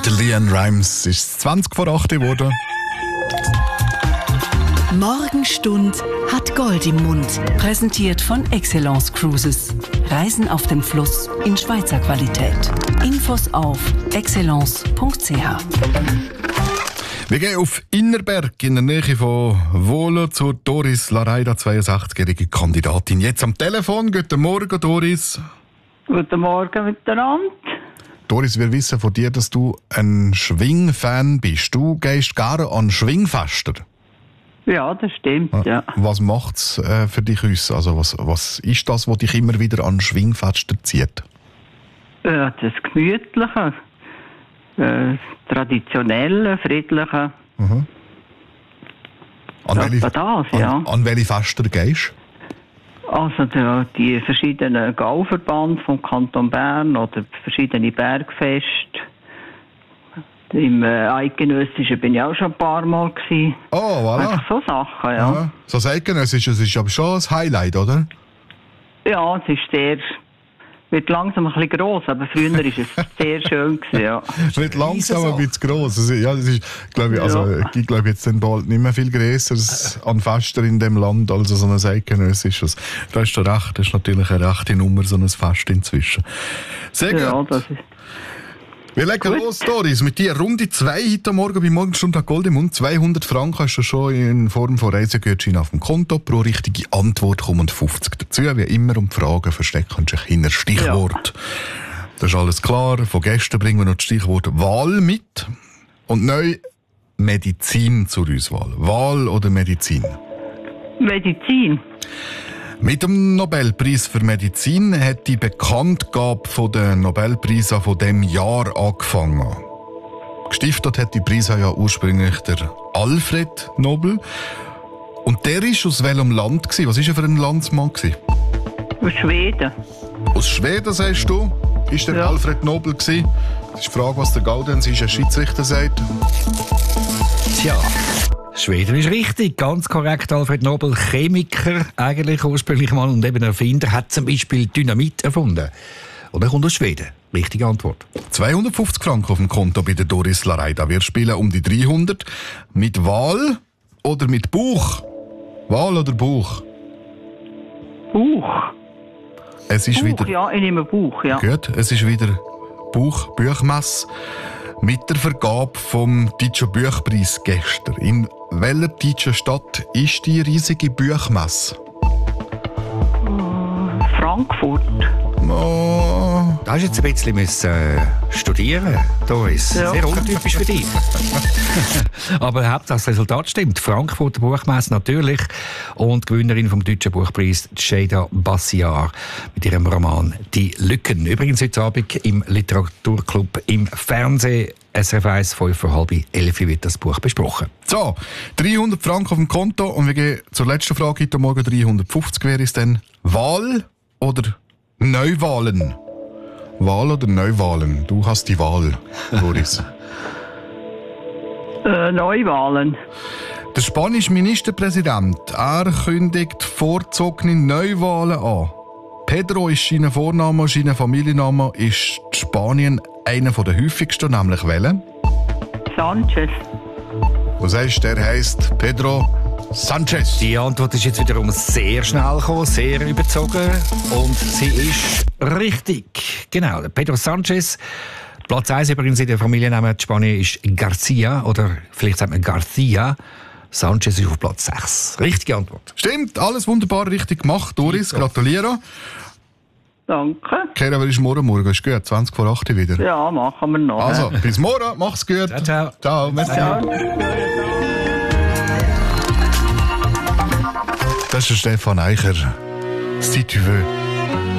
mit Leanne Rimes ist 20 vor 8 geworden. Morgenstund hat Gold im Mund. Präsentiert von Excellence Cruises. Reisen auf dem Fluss in Schweizer Qualität. Infos auf excellence.ch. Wir gehen auf Innerberg in der Nähe von Wohlen zur Doris Lareida, 62-jährige Kandidatin. Jetzt am Telefon. Guten Morgen, Doris. Guten Morgen miteinander. Doris, wir wissen von dir, dass du ein Schwingfan bist. Du gehst gerne an Schwingfester. Ja, das stimmt, ja. Was macht's für dich aus? Also was ist das, was dich immer wieder an Schwingfester zieht? Ja, das Gemütliche, das Traditionelle, Friedliche. Mhm. An welche Fester gehst du? Also die verschiedenen Gauverbände vom Kanton Bern oder verschiedene Bergfeste. Im Eidgenössischen bin ich auch schon ein paar Mal gewesen. Oh, voilà. Einfach so Sachen, ja. Aha. So das Eidgenössische, das ist aber schon ein Highlight, oder? Ja, es ist wird langsam ein bisschen gross, aber früher war es sehr schön gewesen, ja. Es wird langsam ein bisschen gross. Ja, das ist, glaube ich, es gibt, glaube ich, jetzt dann bald nicht mehr viel Größeres an Fester in dem Land als so ein Eidgenössisches. Da hast du recht, das ist natürlich eine rechte Nummer, so ein Fest inzwischen. Sehr gut. Ja, das ist... Wir legen los, Doris, mit dir. Runde 2 heute Morgen bei Morgenstund hat Gold im Mund. 200 Franken hast du schon in Form von Reisegutschein auf dem Konto. Pro richtige Antwort kommen 50 dazu. Wie immer, um die Fragen verstecken sich hinter Stichwort. Ja. Das ist alles klar. Von gestern bringen wir noch das Stichwort Wahl mit. Und neu Medizin zur Auswahl. Wahl oder Medizin? Medizin. Mit dem Nobelpreis für Medizin hat die Bekanntgabe von den Nobelpreisen von dem Jahr angefangen. Gestiftet hat die Preise ja ursprünglich der Alfred Nobel. Und der ist aus welchem Land gewesen? Was war er für ein Landsmann gewesen? Aus Schweden. Aus Schweden, sagst du? Ist der Alfred Nobel gewesen? Das ist die Frage, was der Gaudenz ist, ein Schiedsrichter sagt. Tja. Schweden ist richtig, ganz korrekt. Alfred Nobel, Chemiker eigentlich ursprünglich mal und eben Erfinder, hat zum Beispiel Dynamit erfunden. Und er kommt aus Schweden. Richtige Antwort. 250 Franken auf dem Konto bei der Doris Lareida. Wir spielen um die 300. Mit Wahl oder mit Buch? Wahl oder Buch? Buch. Es ist Buch, wieder... ja, ich nehme Buch, ja. Gut, es ist wieder Buchmesse. Mit der Vergabe vom Deutschen Buchpreis gestern. In welcher deutschen Stadt ist die riesige Buchmesse? Frankfurt. Oh. Da hast du jetzt ein bisschen studieren, Doris. Ja. Sehr untypisch für dich. Aber Hauptsache das Resultat stimmt. Frankfurter Buchmesse natürlich. Und die Gewinnerin vom Deutschen Buchpreis, Jada Bassiar, mit ihrem Roman «Die Lücken». Übrigens heute Abend im Literaturclub im Fernsehen. SRF 1, 10:30 wird das Buch besprochen. So, 300 Franken auf dem Konto und wir gehen zur letzten Frage heute Morgen. 350 wäre es denn Wahl oder Neuwahlen? Wahl oder Neuwahlen? Du hast die Wahl, Doris. Neuwahlen. Der spanische Ministerpräsident, er kündigt vorzogene Neuwahlen an. Pedro ist sein Vorname, sein Familienname ist in Spanien einer der häufigsten, nämlich welchen? Sanchez. Du sagst, der heisst Pedro Sanchez. Die Antwort ist jetzt wiederum sehr schnell gekommen, sehr überzogen und sie ist richtig. Genau, Pedro Sanchez. Platz 1 übrigens in der Familiennamen in Spanien ist Garcia oder vielleicht sagt man Garcia. Sanchez ist auf Platz 6. Richtige Antwort. Stimmt, alles wunderbar richtig gemacht, Doris. Gratuliere. Danke. Kehren wir morgen. Morgen ist gut, 20 vor 8 wieder. Ja, machen wir noch. Also, bis morgen. Mach's gut. Ciao, ciao. Ciao. Merci. Ja. Das ist Stefan Eicher. Si tu veux.